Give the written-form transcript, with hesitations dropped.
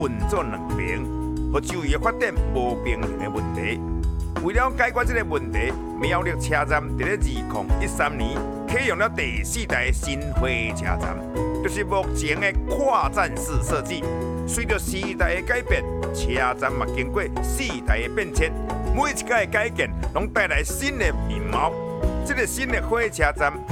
分作两边，和周围的发展无平衡的问题。为了解决这个问题，苗栗车站伫咧2013年启用了第4代的新火车站，就是目前的跨站式设计。随着时代的改变，车站嘛经过4代的变迁，每一届的改建拢带来新的面貌。这个新的火车站